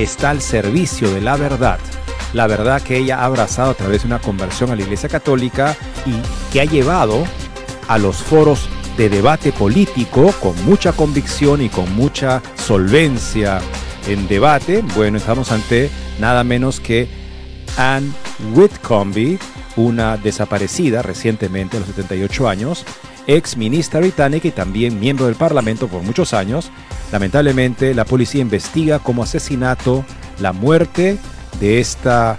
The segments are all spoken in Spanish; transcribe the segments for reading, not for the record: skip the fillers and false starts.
está al servicio de la verdad que ella ha abrazado a través de una conversión a la Iglesia Católica y que ha llevado a los foros de debate político con mucha convicción y con mucha solvencia en debate. Bueno, estamos ante nada menos que Anne Whitcomb, una desaparecida recientemente a los 78 años, ex ministra británica y también miembro del Parlamento por muchos años. Lamentablemente, la policía investiga como asesinato la muerte de esta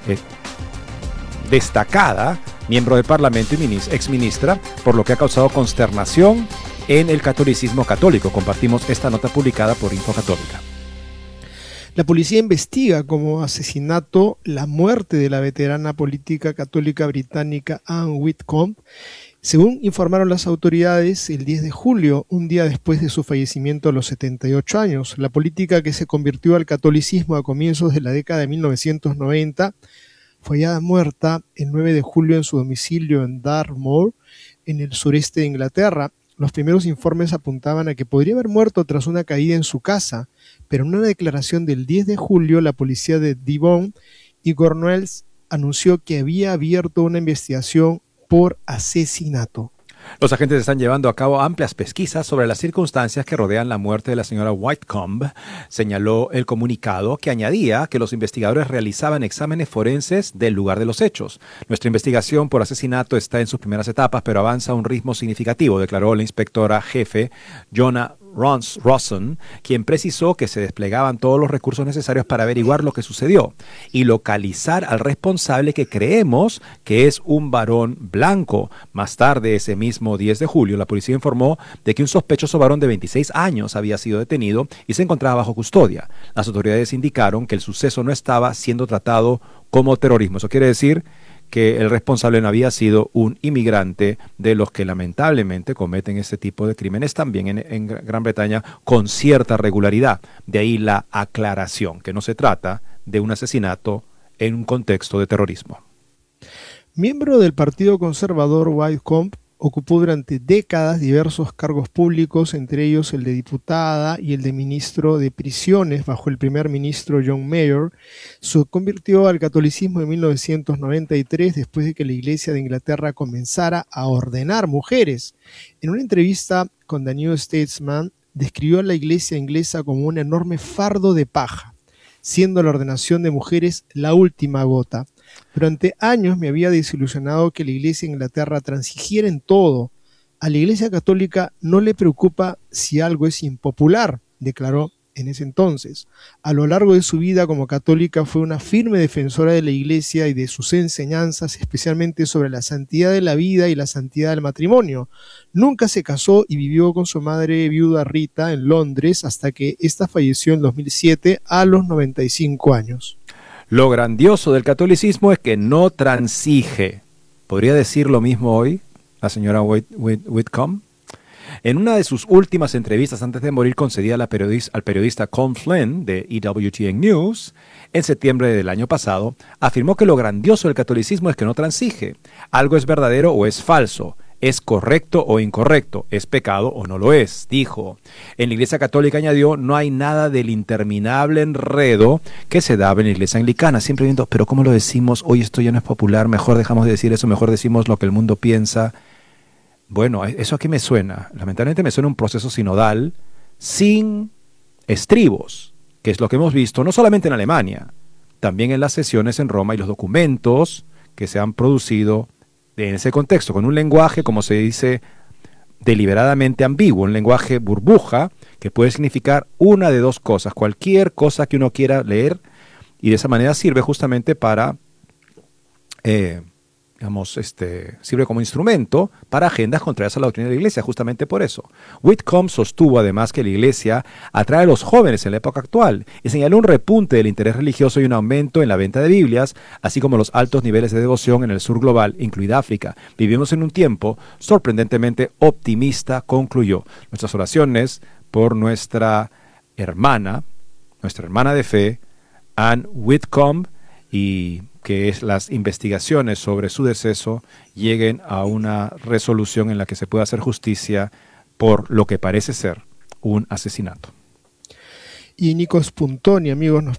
destacada miembro del Parlamento y ex ministra, por lo que ha causado consternación en el catolicismo católico. Compartimos esta nota publicada por Info Católica. La policía investiga como asesinato la muerte de la veterana política católica británica Anne Whitcomb. Según informaron las autoridades, el 10 de julio, un día después de su fallecimiento a los 78 años, la política que se convirtió al catolicismo a comienzos de la década de 1990 fue hallada muerta el 9 de julio en su domicilio en Dartmoor, en el sureste de Inglaterra. Los primeros informes apuntaban a que podría haber muerto tras una caída en su casa, pero en una declaración del 10 de julio, la policía de Devon y Cornwalls anunció que había abierto una investigación por asesinato. Los agentes están llevando a cabo amplias pesquisas sobre las circunstancias que rodean la muerte de la señora Whitcomb, señaló el comunicado, que añadía que los investigadores realizaban exámenes forenses del lugar de los hechos. Nuestra investigación por asesinato está en sus primeras etapas, pero avanza a un ritmo significativo, declaró la inspectora jefe Jonah Rawson, quien precisó que se desplegaban todos los recursos necesarios para averiguar lo que sucedió y localizar al responsable, que creemos que es un varón blanco. Más tarde, ese mismo 10 de julio, la policía informó de que un sospechoso varón de 26 años había sido detenido y se encontraba bajo custodia. Las autoridades indicaron que el suceso no estaba siendo tratado como terrorismo. Eso quiere decir que el responsable no había sido un inmigrante de los que lamentablemente cometen este tipo de crímenes también en Gran Bretaña con cierta regularidad. De ahí la aclaración, que no se trata de un asesinato en un contexto de terrorismo. Miembro del Partido Conservador, Whitcomb ocupó durante décadas diversos cargos públicos, entre ellos el de diputada y el de ministro de prisiones bajo el primer ministro John Major. Se convirtió al catolicismo en 1993 después de que la Iglesia de Inglaterra comenzara a ordenar mujeres. En una entrevista con The New Statesman, describió a la Iglesia inglesa como un enorme fardo de paja, siendo la ordenación de mujeres la última gota. Durante años me había desilusionado que la Iglesia de Inglaterra transigiera en todo. A la Iglesia Católica no le preocupa si algo es impopular, declaró en ese entonces. A lo largo de su vida como católica fue una firme defensora de la Iglesia y de sus enseñanzas, especialmente sobre la santidad de la vida y la santidad del matrimonio. Nunca se casó y vivió con su madre viuda Rita en Londres hasta que ésta falleció en 2007 a los 95 años. Lo grandioso del catolicismo es que no transige. ¿Podría decir lo mismo hoy la señora Whitcomb? En una de sus últimas entrevistas antes de morir, concedida al periodista Colm Flynn de EWTN News, en septiembre del año pasado, afirmó que lo grandioso del catolicismo es que no transige. Algo es verdadero o es falso. ¿Es correcto o incorrecto? ¿Es pecado o no lo es?, dijo. En la Iglesia Católica, añadió, no hay nada del interminable enredo que se daba en la Iglesia Anglicana. Siempre viendo, pero ¿cómo lo decimos? Hoy esto ya no es popular, mejor dejamos de decir eso, mejor decimos lo que el mundo piensa. Bueno, eso aquí me suena. Lamentablemente me suena un proceso sinodal sin estribos, que es lo que hemos visto no solamente en Alemania, también en las sesiones en Roma y los documentos que se han producido en ese contexto, con un lenguaje, como se dice, deliberadamente ambiguo, un lenguaje burbuja que puede significar una de dos cosas, cualquier cosa que uno quiera leer, y de esa manera sirve justamente para, sirve como instrumento para agendas contrarias a la doctrina de la Iglesia, justamente por eso. Whitcomb sostuvo además que la Iglesia atrae a los jóvenes en la época actual y señaló un repunte del interés religioso y un aumento en la venta de Biblias, así como los altos niveles de devoción en el sur global, incluida África. Vivimos en un tiempo sorprendentemente optimista, concluyó. Nuestras oraciones por nuestra hermana de fe, Anne Whitcomb, y que las investigaciones sobre su deceso lleguen a una resolución en la que se pueda hacer justicia por lo que parece ser un asesinato. Y Nico Spuntoni, amigos, nos